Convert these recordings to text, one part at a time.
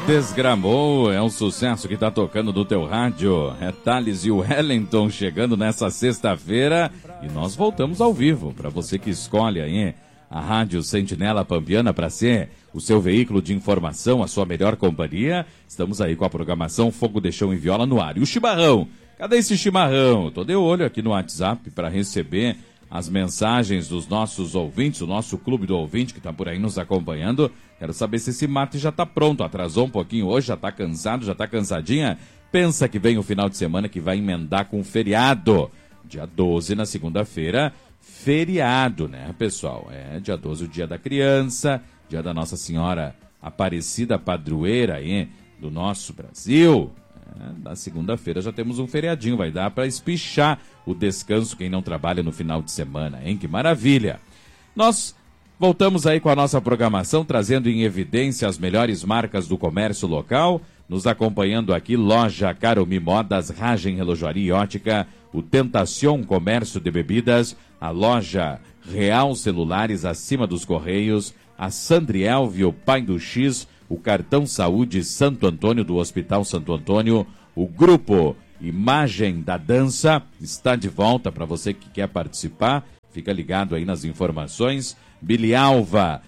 Desgramou, é um sucesso que tá tocando no teu rádio. É Thales e o Wellington chegando nessa sexta-feira e nós voltamos ao vivo. Para você que escolhe aí a Rádio Sentinela Pampiana para ser o seu veículo de informação, a sua melhor companhia, estamos aí com a programação Fogo de Chão e Viola no ar. E o chimarrão? Cadê esse chimarrão? Tô de olho aqui no WhatsApp para receber as mensagens dos nossos ouvintes, o nosso clube do ouvinte que está por aí nos acompanhando. Quero saber se esse mate já está pronto. Atrasou um pouquinho hoje, já está cansado, já está cansadinha. Pensa que vem o final de semana que vai emendar com feriado. Dia 12, na segunda-feira, feriado, né, pessoal? É dia 12, o dia da criança, dia da Nossa Senhora Aparecida Padroeira aí do nosso Brasil. Na segunda-feira já temos um feriadinho, vai dar para espichar o descanso quem não trabalha no final de semana, hein? Que maravilha! Nós voltamos aí com a nossa programação, trazendo em evidência as melhores marcas do comércio local, nos acompanhando aqui, Loja Caromi Modas, Ragem Relojoaria e Ótica, o Tentacion Comércio de Bebidas, a Loja Real Celulares acima dos Correios, a Sandrielvio Pai do X, o Cartão Saúde Santo Antônio do Hospital Santo Antônio, o Grupo Imagem da Dança está de volta para você que quer participar, fica ligado aí nas informações. Bilialva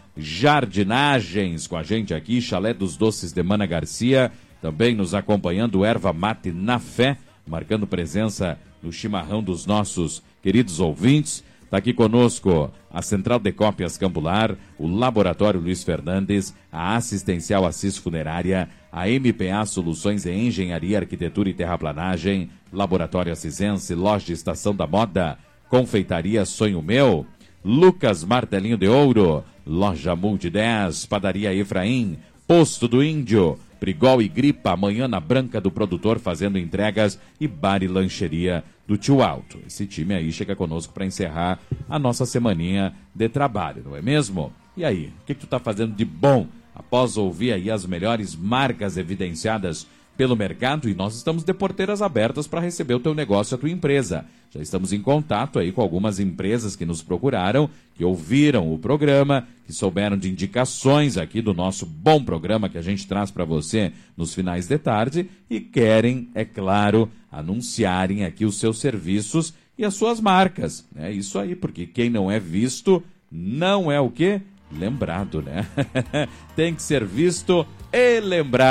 Jardinagens com a gente aqui, Chalé dos Doces de Mana Garcia, também nos acompanhando, Erva Mate na Fé, marcando presença no chimarrão dos nossos queridos ouvintes. Está aqui conosco a Central de Cópias Cambular, o Laboratório Luiz Fernandes, a Assistencial Assis Funerária, a MPA Soluções em Engenharia, Arquitetura e Terraplanagem, Laboratório Assisense, Loja Estação da Moda, Confeitaria Sonho Meu, Lucas Martelinho de Ouro, Loja Multi 10, Padaria Efraim, Posto do Índio, Brigol e Gripa, Manhã na Branca do Produtor fazendo entregas e Bar e Lancheria do Tio Alto. Esse time aí chega conosco para encerrar a nossa semaninha de trabalho, não é mesmo? E aí, o que tu tá fazendo de bom após ouvir aí as melhores marcas evidenciadas pelo mercado? E nós estamos de porteiras abertas para receber o teu negócio, a tua empresa. Já estamos em contato aí com algumas empresas que nos procuraram, que ouviram o programa, que souberam de indicações aqui do nosso bom programa que a gente traz para você nos finais de tarde e querem, é claro, anunciarem aqui os seus serviços e as suas marcas. É isso aí, porque quem não é visto não é o quê? Lembrado, né? Tem que ser visto e lembrado.